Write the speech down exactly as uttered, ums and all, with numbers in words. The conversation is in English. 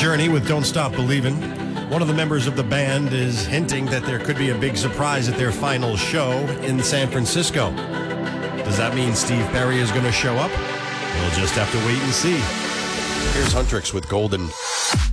Journey with Don't Stop Believin'. One of the members of the band is hinting that there could be a big surprise at their final show in San Francisco. Does that mean Steve Perry is going to show up? We'll just have to wait and see. Here's Huntrix with Golden.